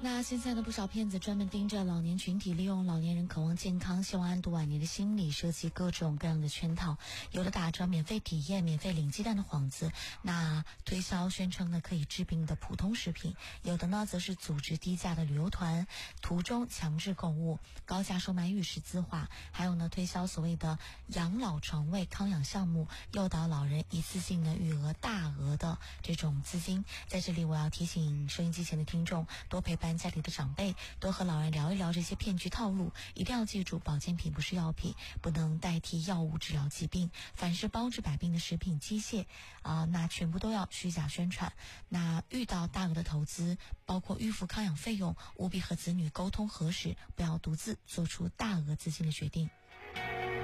那现在的不少骗子专门盯着老年群体，利用老年人渴望健康、希望安度晚年的心理，设计各种各样的圈套。有的打着免费体验、免费领鸡蛋的幌子，那推销宣称呢可以治病的普通食品；有的呢则是组织低价的旅游团，途中强制购物，高价售卖玉石字画；还有呢推销所谓的养老床位康养项目，诱导老人一次性的余额大额的这种资金。在这里我要提醒收音机前的听众，多陪伴家里的长辈，多和老人聊一聊这些骗局套路。一定要记住，保健品不是药品，不能代替药物治疗疾病。凡是包治百病的食品、机械那全部都要虚假宣传。那遇到大额的投资，包括预付康养费用，务必和子女沟通核实，不要独自做出大额资金的决定。